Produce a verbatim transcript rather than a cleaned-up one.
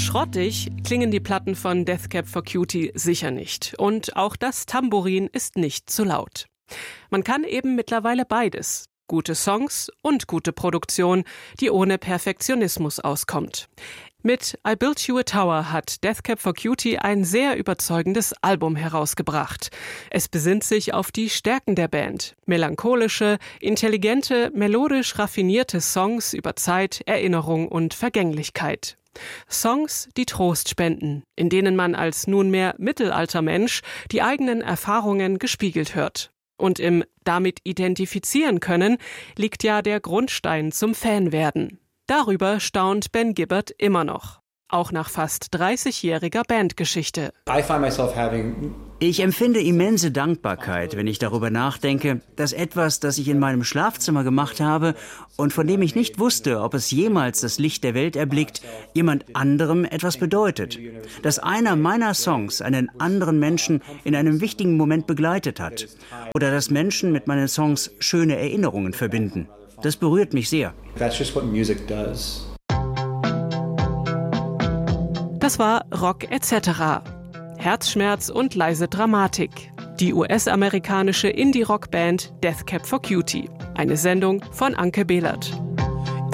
Schrottig klingen die Platten von Death Cab for Cutie sicher nicht. Und auch das Tambourin ist nicht zu laut. Man kann eben mittlerweile beides. Gute Songs und gute Produktion, die ohne Perfektionismus auskommt. Mit I Built You a Tower hat Death Cab for Cutie ein sehr überzeugendes Album herausgebracht. Es besinnt sich auf die Stärken der Band. Melancholische, intelligente, melodisch raffinierte Songs über Zeit, Erinnerung und Vergänglichkeit. Songs, die Trost spenden, in denen man als nunmehr Mittelaltermensch die eigenen Erfahrungen gespiegelt hört. Und im damit identifizieren können liegt ja der Grundstein zum Fanwerden. Darüber staunt Ben Gibbard immer noch, auch nach fast dreißigjähriger Bandgeschichte. Ich empfinde immense Dankbarkeit, wenn ich darüber nachdenke, dass etwas, das ich in meinem Schlafzimmer gemacht habe und von dem ich nicht wusste, ob es jemals das Licht der Welt erblickt, jemand anderem etwas bedeutet. Dass einer meiner Songs einen anderen Menschen in einem wichtigen Moment begleitet hat. Oder dass Menschen mit meinen Songs schöne Erinnerungen verbinden. Das berührt mich sehr. Das war Rock et cetera. Herzschmerz und leise Dramatik. Die U S-amerikanische Indie-Rock-Band Death Cab for Cutie. Eine Sendung von Anke Behlert.